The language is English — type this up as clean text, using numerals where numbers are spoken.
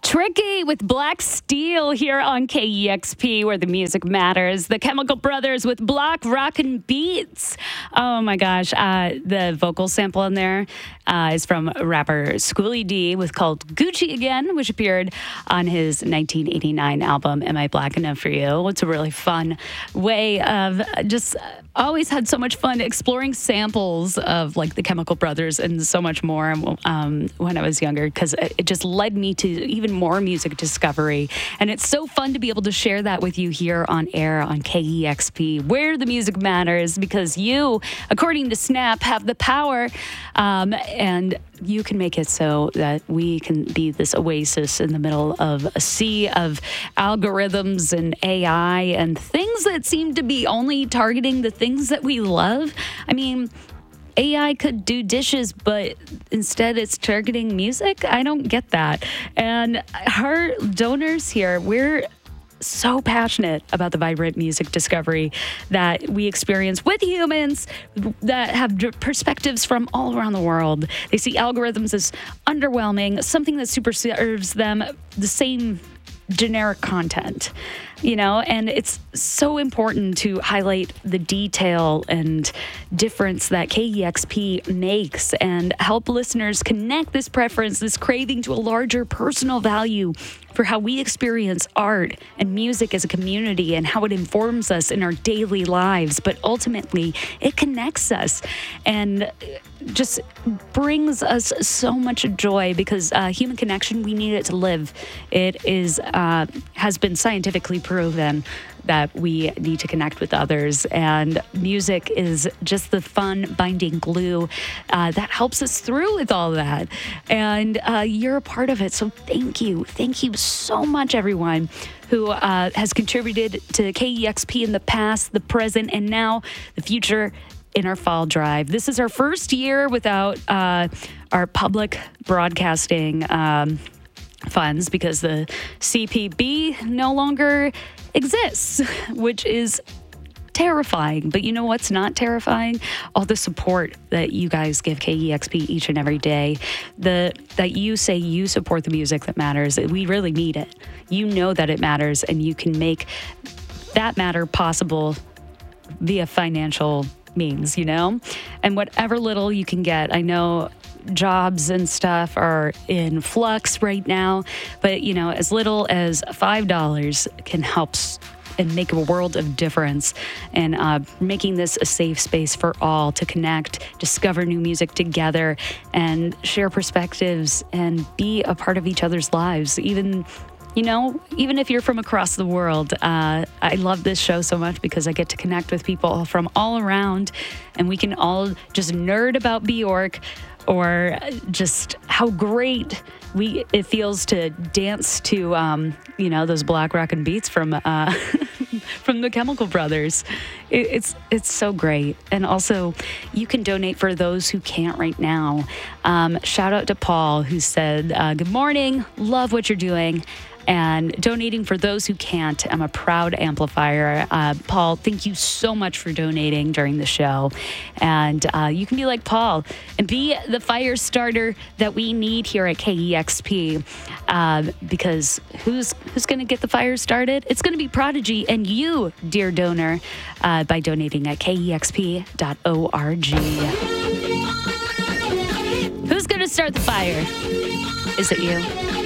Tricky with Black Steel here on KEXP, where the music matters. The Chemical Brothers with Block Rockin' Beats. Oh my gosh. The vocal sample in there is from rapper Schoolie D with called Gucci Again, which appeared on his 1989 album, Am I Black Enough for You? It's a really fun way of just always had so much fun exploring samples of like the Chemical Brothers and so much more when I was younger, because it just led me to even more music discovery. And it's so fun to be able to share that with you here on air on KEXP, where the music matters, because you, according to Snap, have the power, and you can make it so that we can be this oasis in the middle of a sea of algorithms and AI and things that seem to be only targeting the things that we love. I mean, AI could do dishes, but instead it's targeting music. I don't get that. And our donors here, we're so passionate about the vibrant music discovery that we experience with humans that have perspectives from all around the world. They see algorithms as underwhelming, something that super serves them the same generic content, you know, and it's so important to highlight the detail and difference that KEXP makes and help listeners connect this preference, this craving to a larger personal value for how we experience art and music as a community and how it informs us in our daily lives. But ultimately, it connects us and just brings us so much joy, because human connection, we need it to live. It is has been scientifically proven that we need to connect with others, and music is just the fun binding glue that helps us through with all that. And you're a part of it, so thank you so much, everyone who has contributed to KEXP in the past, the present, and now the future in our fall drive. This is our first year without our public broadcasting funds, because the CPB no longer exists, which is terrifying. But you know what's not terrifying? All the support that you guys give KEXP each and every day. That you say you support the music that matters. We really need it. You know that it matters, and you can make that matter possible via financial means, you know? And whatever little you can get. I know jobs and stuff are in flux right now, but you know, as little as $5 can help and make a world of difference in making this a safe space for all to connect, discover new music together, and share perspectives and be a part of each other's lives. Even if you're from across the world, I love this show so much because I get to connect with people from all around, and we can all just nerd about Bjork, or just how great it feels to dance to, those Black Rockin' Beats from from the Chemical Brothers. It's so great. And also, you can donate for those who can't right now. Shout out to Paul, who said, good morning, love what you're doing. And donating for those who can't. I'm a proud amplifier. Paul, thank you so much for donating during the show. And you can be like Paul and be the fire starter that we need here at KEXP. Because who's going to get the fire started? It's going to be Prodigy and you, dear donor, by donating at KEXP.org. Who's going to start the fire? Is it you?